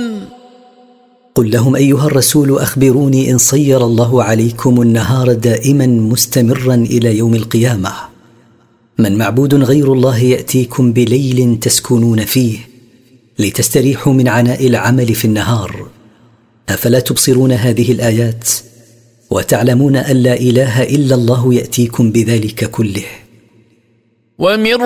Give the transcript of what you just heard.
قل لهم أيها الرسول أخبروني إن صير الله عليكم النهار دائما مستمرا إلى يوم القيامة، من معبود غير الله يأتيكم بليل تسكنون فيه لتستريحوا من عناء العمل في النهار؟ أفلا تبصرون هذه الآيات وتعلمون أن لا إله إلا الله يأتيكم بذلك كله؟ ومن